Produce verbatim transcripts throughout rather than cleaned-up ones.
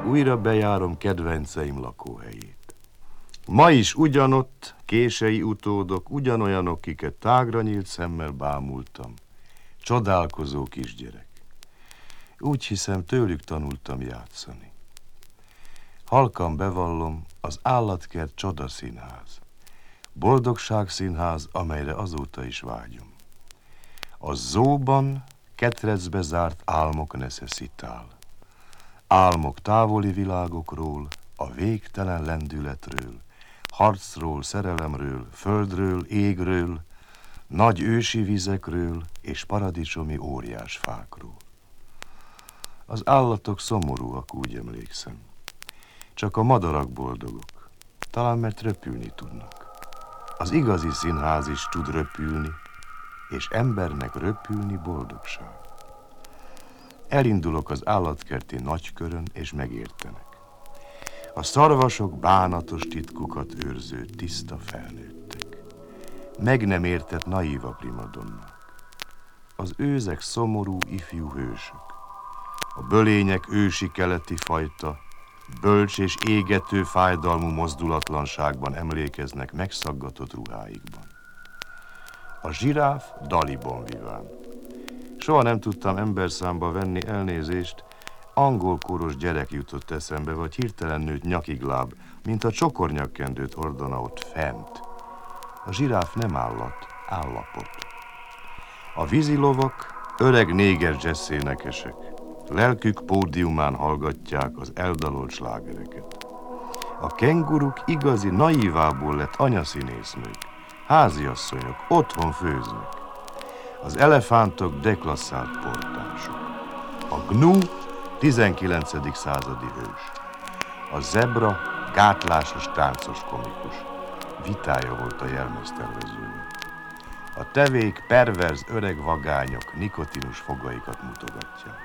újra bejárom kedvenceim lakóhelyét. Ma is ugyanott, kései utódok, ugyanolyanok, kiket tágra nyílt szemmel bámultam. Csodálkozó kisgyerek. Úgy hiszem, tőlük tanultam játszani. Halkan bevallom, az állatkert csodaszínház. Boldogságszínház, amelyre azóta is vágyom. A zóban ketrecbe zárt álmok neceszitál. Álmok távoli világokról, a végtelen lendületről, harcról, szerelemről, földről, égről, nagy ősi vizekről és paradicsomi óriás fákról. Az állatok szomorúak, úgy emlékszem. Csak a madarak boldogok, talán mert röpülni tudnak. Az igazi színház is tud röpülni, és embernek röpülni boldogság. Elindulok az állatkerti nagykörön, és megértenek. A szarvasok bánatos titkokat őrző tiszta felnőttek. Meg nem értett naíva primadonnák. Az őzek szomorú ifjú hősök. A bölények ősi keleti fajta, bölcs és égető fájdalmú mozdulatlanságban emlékeznek megszaggatott ruháikban. A zsiráf dalibon viván. Soha nem tudtam emberszámba venni, elnézést, angol kóros gyerek jutott eszembe, vagy hirtelen nőtt nyakigláb, mint a csokornyakkendőt hordana ott fent. A zsiráf nem állat, állapot. A vízilovak öreg néger jazz énekesek. Lelkük pódiumán hallgatják az eldalolt slágereket. A kenguruk igazi naívából lett anyaszínésznők, háziasszonyok, otthon főznek. Az elefántok deklasszált portások. A gnu tizenkilencedik századi hős. A zebra gátlásos táncos komikus. Vitája volt a jelmeztervezőnek. A tevék perverz öreg vagányok nikotinus fogaikat mutogatják.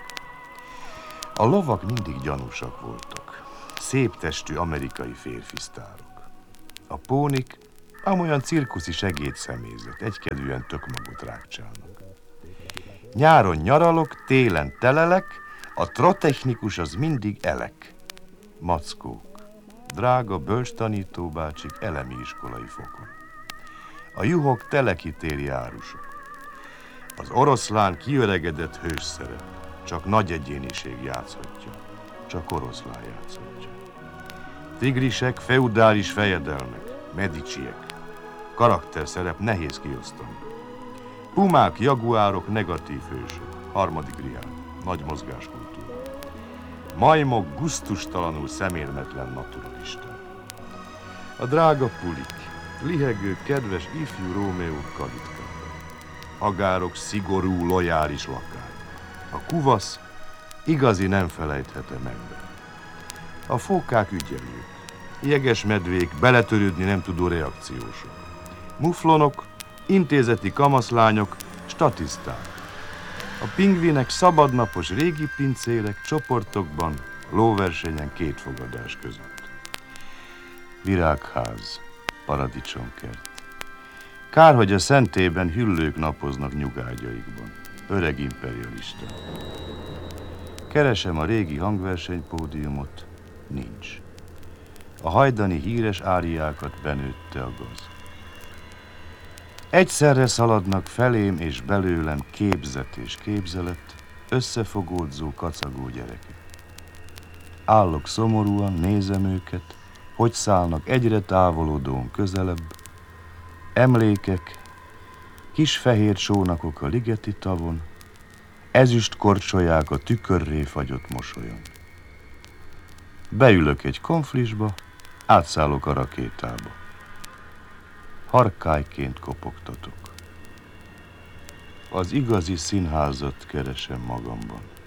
A lovak mindig gyanúsak voltak. Szép testű amerikai férfisztárok. A pónik amolyan cirkuszi segédszemélyzet, egykedvűen tökmagot rákcsálnak. Nyáron nyaralok, télen telelek, a trotechnikus az mindig elek. Mackók, drága bölcstanítóbácsik elemi iskolai fokon. A juhok telekitéri árusok. Az oroszlán kiöregedett hős szerep. Csak nagy egyéniség játszhatja, csak oroszlán játszhatja. Tigrisek, feudális fejedelmek, mediciek. Karakterszerep nehéz kiosztani. Pumák, jaguárok, negatív hősök, harmadik riál, nagy mozgáskultúra. Majmok gusztustalanul szemérmetlen naturalisták. A drága pulik, lihegő, kedves ifjú Rómeók kalitkák. Agárok, szigorú, lojális lakály. A kuvasz igazi nem felejthetem ember. A fókák ügyelők, jeges medvék, beletörődni nem tudó reakciósok. Muflonok, intézeti kamaszlányok, statiszták. A pingvinek szabadnapos régi pincérek csoportokban, lóversenyen két fogadás között. Virágház, paradicsomkert. Kár, hogy a szentében hüllők napoznak nyugágyaikban. Öreg imperialista. Keresem a régi hangversenypódiumot, nincs. A hajdani híres áriákat benőtte a gaz. Egyszerre szaladnak felém és belőlem képzet és képzelet, összefogódzó, kacagó gyerekek. Állok szomorúan, nézem őket, hogy szállnak egyre távolodón közelebb. Emlékek, kis fehér csónakok a ligeti tavon, ezüst korcsolyák a tükörré fagyott mosolyon. Beülök egy konflisba, átszállok a rakétába. Harkályként kopogtatok. Az igazi színházat keresem magamban.